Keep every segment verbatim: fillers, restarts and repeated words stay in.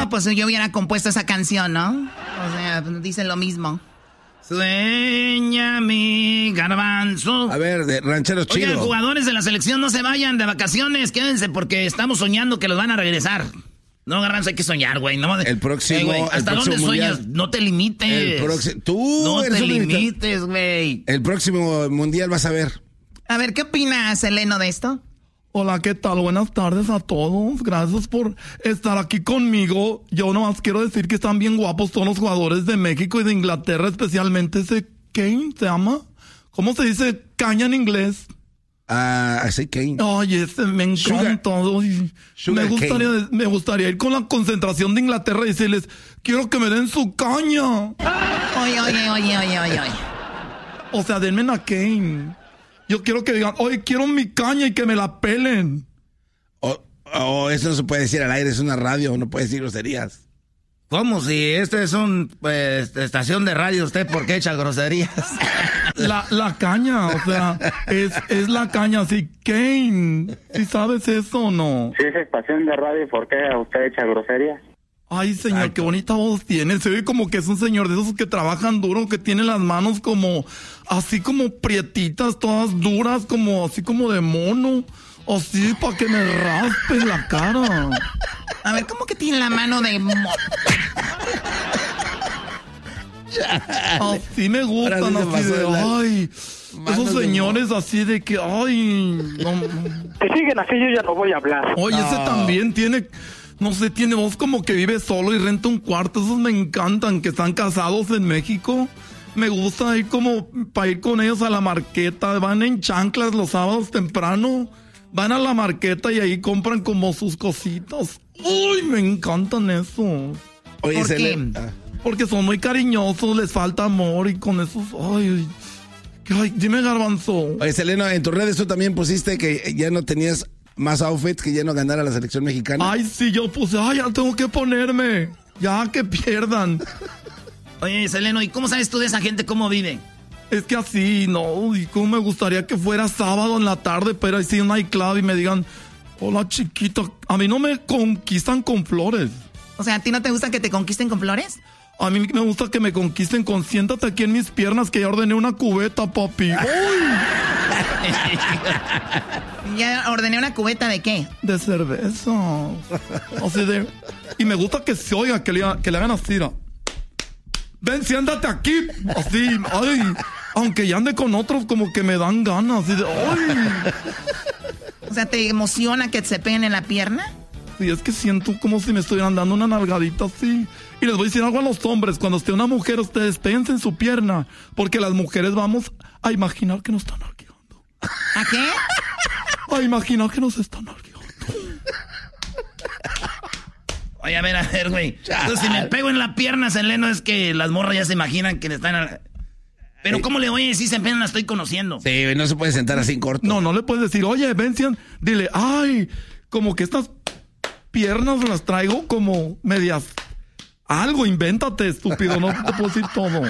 no, pues yo hubiera compuesto esa canción, ¿no? O sea, dicen lo mismo. Sueña mi garbanzo. A ver, de ranchero chido. Oigan, jugadores de la selección, no se vayan de vacaciones, quédense porque estamos soñando que los van a regresar. No, garbanzo, hay que soñar, güey. No, el próximo. Hey, güey, ¿hasta el dónde próximo sueñas? mundial. No te limites. El próximo. Tú no eres te un limites, güey. El próximo mundial vas a ver. A ver, ¿qué opinas, Eleno, de esto? Hola, ¿qué tal? Buenas tardes a todos. Gracias por estar aquí conmigo. Yo nomás quiero decir que están bien guapos todos los jugadores de México y de Inglaterra, especialmente ese Kane, ¿se llama? ¿Cómo se dice caña en inglés? Ah, uh, sí, Kane. Ay, ese me encanta. Ay, me gustaría, me gustaría ir con la concentración de Inglaterra y decirles, quiero que me den su caña. Oye, oye, oye, oye, oye, oye. O sea, denme a Kane. Yo quiero que digan, oye, quiero mi caña y que me la pelen. Oh, oh, eso no se puede decir al aire, es una radio, no puede decir groserías. ¿Cómo? Si este es una pues, estación de radio, ¿usted por qué echa groserías? La, la caña, o sea, es, es la caña, sí, Kane. ¿Sí sabes eso o no? Si es estación de radio, ¿por qué usted echa groserías? Ay, señor, Ay, qué bonita voz tiene. Se ve como que es un señor de esos que trabajan duro, que tiene las manos como, así como prietitas, todas duras, como, así como de mono. Así, para que me raspe la cara. A ver, ¿cómo que tiene la mano de mono? Así me gustan, así de, ay, esos señores así de que, ay, no. Si siguen así, yo ya no voy a hablar. Oye, no. Ese también tiene... No sé, tiene voz como que vive solo y renta un cuarto. Esos me encantan, que están casados en México. Me gusta ir como para ir con ellos a la marqueta. Van en chanclas los sábados temprano. Van a la marqueta y ahí compran como sus cositas. Uy, me encantan eso. Oye, ¿por qué? Le... Ah. Porque son muy cariñosos, les falta amor y con esos... Ay, ay, dime, Garbanzo. Oye, Seleno, en tus redes tú también pusiste que ya no tenías... más outfits que ya no ganara la selección mexicana. Ay, sí, yo puse, ay, ya tengo que ponerme. Ya que pierdan. Oye, Seleno, ¿y cómo sabes tú de esa gente cómo vive? Es que así, no, y cómo me gustaría que fuera sábado en la tarde para ir a un nightclub y me digan, hola chiquita, a mí no me conquistan con flores. O sea, ¿a ti no te gusta que te conquisten con flores? A mí me gusta que me conquisten con siéntate aquí en mis piernas que ya ordené una cubeta, papi. ¿Ya ordené una cubeta de qué? De cerveza. Así de... Y me gusta que se oiga, que le, que le hagan así. ¿No? Ven, siéntate aquí. Así, ay. Aunque ya ande con otros, como que me dan ganas. Así de, ay. O sea, ¿te emociona que se peguen en la pierna? Sí, es que siento como si me estuvieran dando una nalgadita así. Y les voy a decir algo a los hombres. Cuando esté una mujer, ustedes péguense en su pierna. Porque las mujeres vamos a imaginar que nos están nalgueando. ¿A qué? A imaginar que nos están nalgueando. Oye, a ver, a ver, güey. Entonces, si me pego en la pierna, Seleno, es que las morras ya se imaginan que le están... Pero sí. ¿Cómo le voy a decir si apenas la estoy conociendo? Sí, no se puede sentar así en corto. No, no le puedes decir, oye, ven, dile, ay, como que estas piernas las traigo como medias... Algo, invéntate, estúpido, no te puedo decir todo.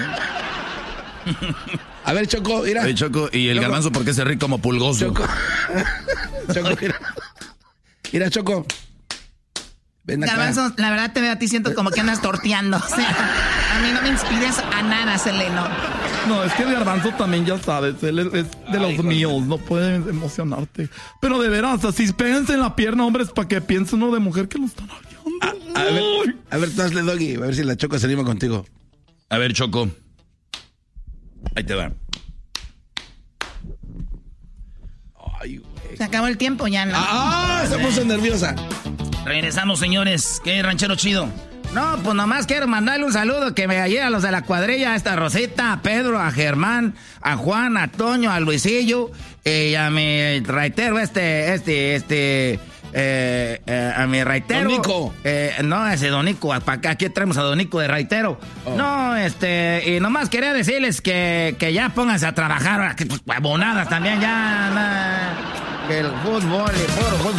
A ver, Choco, mira. Oye, Choco, ¿y el Choco. Garbanzo por qué se ríe como pulgoso? Choco. Choco, mira. Mira, Choco. Ven acá. Garbanzo, la verdad te veo a ti, siento como que andas torteando. O sea, a mí no me inspiras a nada, Seleno. No, es que el Garbanzo también, ya sabes, él es de los Ay, míos, no puede emocionarte. Pero de veras, así péguense en la pierna, hombres, para que piense uno de mujer que lo están hablando. A, a ver, a ver, tú hazle, Doggy, a ver si la Choco se anima contigo. A ver, Choco. Ahí te va. Ay, güey. Se acabó el tiempo ya, ¿no? ¡Ah! Se puso nerviosa. Regresamos, señores. ¿Qué ranchero chido? No, pues nomás quiero mandarle un saludo que me llegue a los de la cuadrilla, a esta Rosita, a Pedro, a Germán, a Juan, a Toño, a Luisillo, y a mi raitero, este, este, este, eh, eh, a mi raitero. Donico. Eh, no, ese Donico, para acá, aquí traemos a Donico de raitero. Oh. No, este, y nomás quería decirles que, que ya pónganse a trabajar, que pues, abonadas también, ya, nah, que el fútbol, y puro fútbol.